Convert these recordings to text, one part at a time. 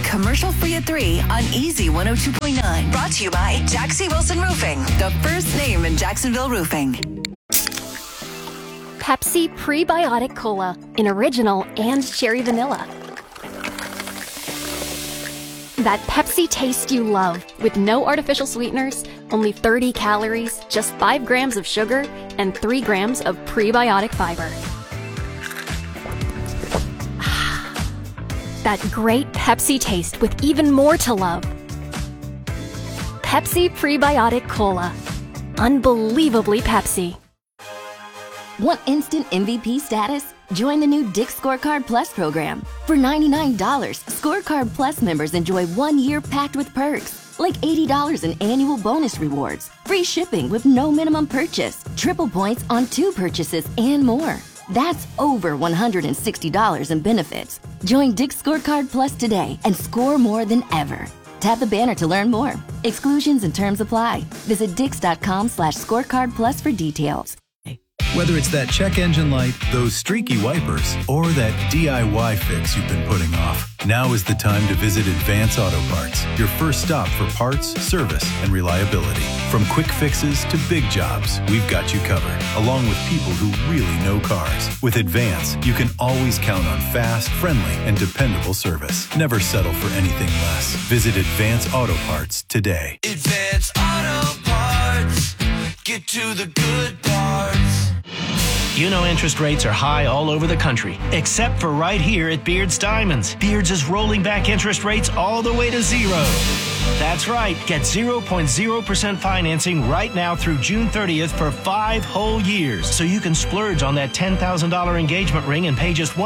commercial-free at 3 on Easy 102.9. Brought to you by Jaxie Wilson Roofing, the first name in Jacksonville roofing. Pepsi Prebiotic Cola in original and cherry vanilla. That Pepsi taste you love with no artificial sweeteners, only 30 calories, just 5 grams of sugar, and 3 grams of prebiotic fiber. That great Pepsi taste with even more to love. Pepsi Prebiotic Cola. Unbelievably Pepsi. Want instant MVP status? Join the new Dick's Scorecard Plus program. For $99, Scorecard Plus members enjoy 1 year packed with perks, like $80 in annual bonus rewards, free shipping with no minimum purchase, triple points on 2 purchases, and more. That's over $160 in benefits. Join Dick's Scorecard Plus today and score more than ever. Tap the banner to learn more. Exclusions and terms apply. Visit dix.com/scorecard plus for details. Whether it's that check engine light, those streaky wipers, or that DIY fix you've been putting off, now is the time to visit Advance Auto Parts, your first stop for parts, service, and reliability. From quick fixes to big jobs, we've got you covered, along with people who really know cars. With Advance, you can always count on fast, friendly, and dependable service. Never settle for anything less. Visit Advance Auto Parts today. Advance Auto Parts. Get to the good parts. You know interest rates are high all over the country, except for right here at Beards Diamonds. Beards is rolling back interest rates all the way to 0. That's right. Get 0.0% financing right now through June 30th for 5 whole years. So you can splurge on that $10,000 engagement ring and pay just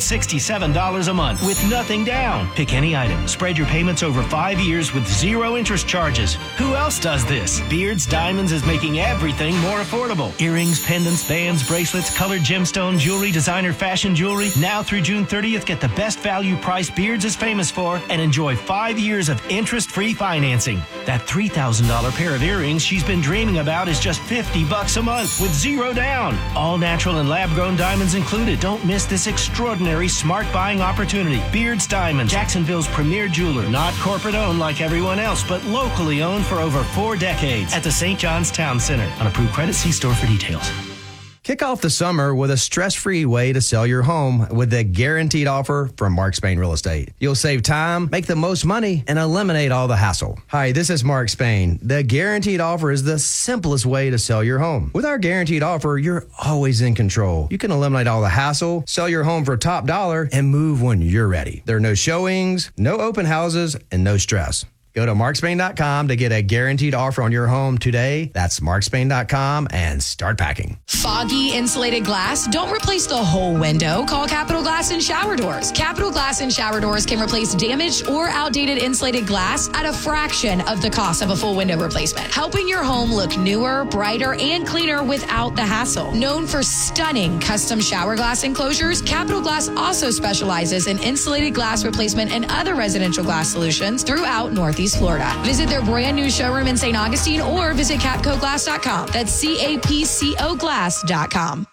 $167 a month with nothing down. Pick any item. Spread your payments over 5 years with 0 interest charges. Who else does this? Beards Diamonds is making everything more affordable. Earrings, pendants, bands, bracelets, colored gemstone jewelry, designer fashion jewelry. Now through June 30th, get the best value price Beards is famous for and enjoy 5 years of interest-free financing. That $3,000 pair of earrings she's been dreaming about is just $50 a month with 0 down. All natural and lab-grown diamonds included. Don't miss this extraordinary smart buying opportunity. Beards Diamonds, Jacksonville's premier jeweler. Not corporate-owned like everyone else, but locally owned for over 4 decades at the St. John's Town Center. On approved credit, see store for details. Kick off the summer with a stress-free way to sell your home with the guaranteed offer from Mark Spain Real Estate. You'll save time, make the most money, and eliminate all the hassle. Hi, this is Mark Spain. The guaranteed offer is the simplest way to sell your home. With our guaranteed offer, you're always in control. You can eliminate all the hassle, sell your home for top dollar, and move when you're ready. There are no showings, no open houses, and no stress. Go to markspain.com to get a guaranteed offer on your home today. That's markspain.com and start packing. Foggy insulated glass? Don't replace the whole window. Call Capital Glass and Shower Doors. Capital Glass and Shower Doors can replace damaged or outdated insulated glass at a fraction of the cost of a full window replacement, helping your home look newer, brighter, and cleaner without the hassle. Known for stunning custom shower glass enclosures, Capital Glass also specializes in insulated glass replacement and other residential glass solutions throughout Northeast Florida. Visit their brand new showroom in St. Augustine or visit capcoglass.com. That's CAPCO glass.com.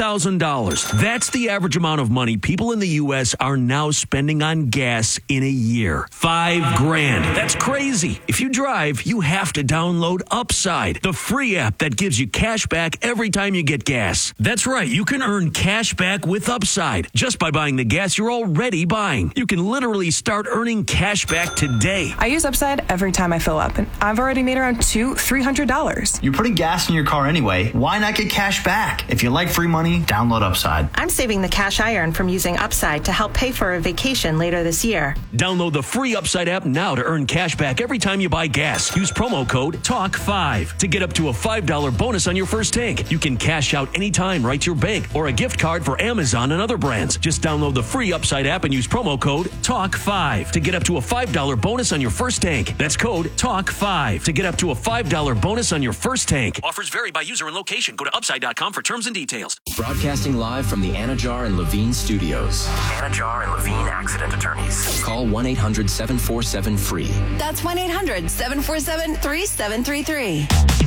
$5,000. That's the average amount of money people in the U.S. are now spending on gas in a year. $5,000. That's crazy. If you drive, you have to download Upside, the free app that gives you cash back every time you get gas. That's right. You can earn cash back with Upside just by buying the gas you're already buying. You can literally start earning cash back today. I use Upside every time I fill up, and I've already made around $200-$300. You're putting gas in your car anyway. Why not get cash back? If you like free money, download Upside. I'm saving the cash I earn from using Upside to help pay for a vacation later this year. Download the free Upside app now to earn cash back every time you buy gas. Use promo code TALK5 to get up to a $5 bonus on your first tank. You can cash out anytime right to your bank or a gift card for Amazon and other brands. Just download the free Upside app and use promo code TALK5 to get up to a $5 bonus on your first tank. That's code TALK5 to get up to a $5 bonus on your first tank. Offers vary by user and location. Go to upside.com for terms and details. Broadcasting live from the Anajar and Levine studios. Anajar and Levine Accident Attorneys. Call 1-800-747-FREE. That's 1-800-747-3733.